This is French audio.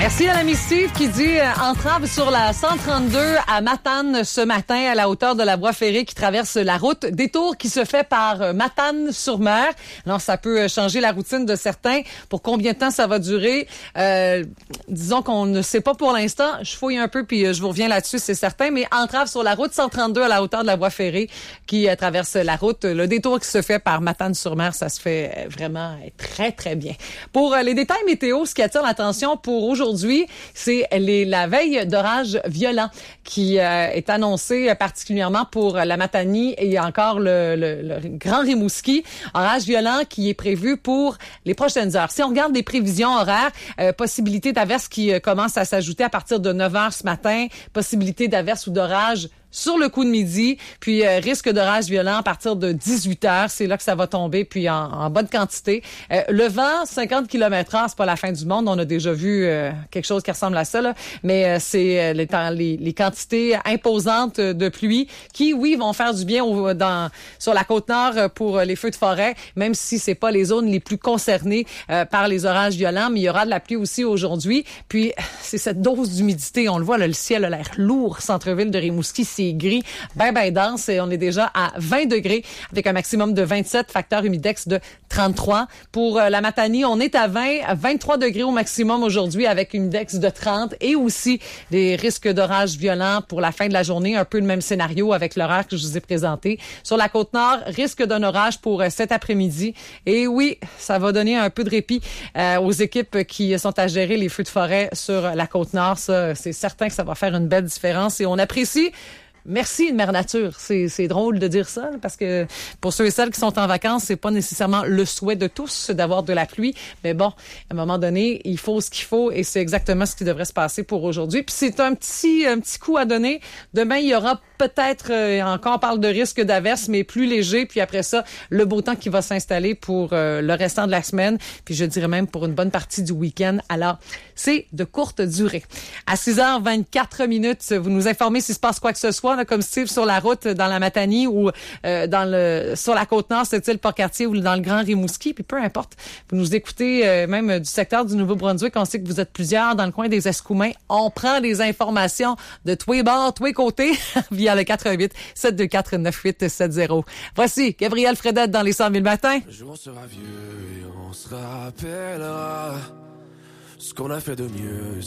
Merci à l'ami Steve qui dit entrave sur la 132 à Matane ce matin à la hauteur de la voie ferrée qui traverse la route. Détour qui se fait par Matane-sur-Mer. Alors, ça peut changer la routine de certains. Pour combien de temps ça va durer? Disons qu'on ne sait pas pour l'instant. Je fouille un peu puis je vous reviens là-dessus, c'est certain. Mais entrave sur la route 132 à la hauteur de la voie ferrée qui traverse la route. Le détour qui se fait par Matane-sur-Mer, ça se fait vraiment très, très bien. Pour les détails météo, ce qui attire l'attention pour aujourd'hui, c'est la veille d'orage violent qui est annoncée particulièrement pour la Matanie et encore le Grand Rimouski. Orage violent qui est prévu pour les prochaines heures. Si on regarde les prévisions horaires, possibilité d'averse qui commence à s'ajouter à partir de 9h ce matin, possibilité d'averse ou d'orage sur le coup de midi, puis risque d'orage violent à partir de 18h, c'est là que ça va tomber, puis en bonne quantité. Le vent, 50 km/h, c'est pas la fin du monde, on a déjà vu quelque chose qui ressemble à ça, là. Mais c'est les quantités imposantes de pluie qui, oui, vont faire du bien sur la Côte-Nord pour les feux de forêt, même si c'est pas les zones les plus concernées par les orages violents, mais il y aura de la pluie aussi aujourd'hui. Puis c'est cette dose d'humidité, on le voit, là, le ciel a l'air lourd, centre-ville de Rimouski, c'est gris, ben dense et on est déjà à 20 degrés avec un maximum de 27, facteur humidex de 33. Pour la Matanie, on est à 23 degrés au maximum aujourd'hui avec humidex de 30 et aussi des risques d'orage violents pour la fin de la journée, un peu le même scénario avec l'horaire que je vous ai présenté. Sur la Côte-Nord, risque d'un orage pour cet après-midi et oui, ça va donner un peu de répit aux équipes qui sont à gérer les feux de forêt sur la Côte-Nord. Ça, c'est certain que ça va faire une belle différence et on apprécie. Merci, Mère Nature. C'est drôle de dire ça, parce que pour ceux et celles qui sont en vacances, c'est pas nécessairement le souhait de tous d'avoir de la pluie. Mais bon, à un moment donné, il faut ce qu'il faut et c'est exactement ce qui devrait se passer pour aujourd'hui. Puis c'est un petit coup à donner. Demain, il y aura peut-être, encore on parle de risque d'averse, mais plus léger. Puis après ça, le beau temps qui va s'installer pour le restant de la semaine. Puis je dirais même pour une bonne partie du week-end. Alors, c'est de courte durée. À 6h24, vous nous informez s'il se passe quoi que ce soit, là, comme Steve sur la route dans la Matanie ou sur la Côte-Nord, c'est-il Port-Cartier ou dans le Grand Rimouski. Puis peu importe, vous nous écoutez même du secteur du Nouveau-Brunswick. On sait que vous êtes plusieurs dans le coin des Escoumins. On prend des informations de tous les bords, tous les côtés via le 88 724 9870. Voici Gabriel Fredette dans les 100 000 matins. Le jour sera vieux et on se rappellera ce qu'on a fait de mieux.